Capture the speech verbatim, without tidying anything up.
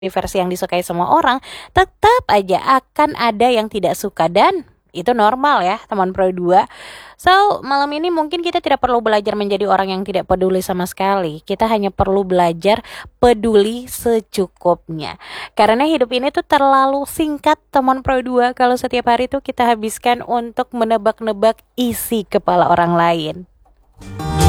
versi yang disukai semua orang, tetap aja akan ada yang tidak suka dan itu normal ya teman Pro dua. So, malam ini mungkin kita tidak perlu belajar menjadi orang yang tidak peduli sama sekali. Kita hanya perlu belajar peduli secukupnya. Karena hidup ini tuh terlalu singkat teman Pro dua kalau setiap hari tuh kita habiskan untuk menebak-nebak isi kepala orang lain.